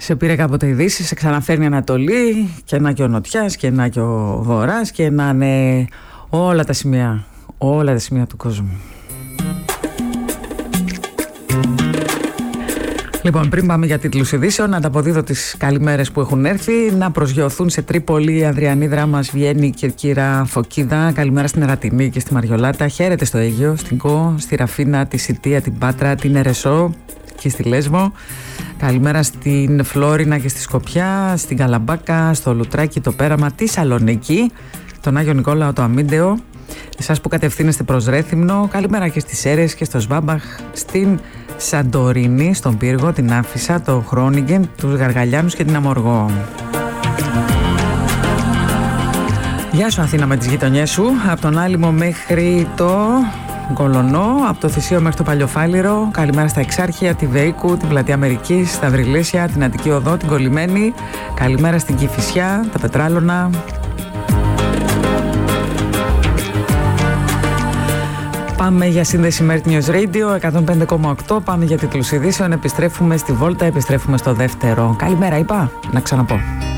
Σε πήρε κάποτε ειδήσει, σε ξαναφέρνει Ανατολή και να και ο Νοτιάς και να και ο Βορράς και να είναι όλα τα σημεία του κόσμου. Λοιπόν, πριν πάμε για τίτλους ειδήσεων, να ανταποδίδω τις καλημέρες που έχουν έρθει. Να προσγειωθούν σε Τρίπολη, Ανδριανή, Δράμας, Βιέννη, Κερκύρα, Φωκίδα. Καλημέρα στην Ερατινή και στη Μαριολάτα. Χαίρετε στο Αίγιο, στην Κο, στη Ραφίνα, τη Σιτία, την Πάτρα, την Ερεσό και στη Λέσβο. Καλημέρα στην Φλόρινα και στη Σκοπιά, στην Καλαμπάκα, στο Λουτράκι, το Πέραμα, τη Σαλονίκη, τον Άγιο Νικόλαο, το Αμίντεο. Εσάς που κατευθύνεστε προς Ρέθυμνο, καλημέρα και στις Σέρρες και στο Σβάμπαχ, στην Σαντορίνη, στον Πύργο, την Άφισσα, το Χρόνιγκεν, τους Γαργαλιάνους και την Αμοργό. Γεια σου Αθήνα με τις γειτονιές σου, από τον Άλυμο μέχρι το Κολονό, από το Θησίο μέχρι το Παλιοφάλιρο. Καλημέρα στα Εξάρχεια, τη Βέικου, την Πλατεία Αμερικής, τα Βρυλίσια, την Αττική Οδό, την Κολλημένη. Καλημέρα στην Κηφισιά, τα Πετράλωνα. Πάμε για σύνδεση με Earth News Radio 105,8. Πάμε για τίτλους ειδήσεων. Επιστρέφουμε στη Βόλτα, επιστρέφουμε στο δεύτερο. Καλημέρα είπα, να ξαναπώ.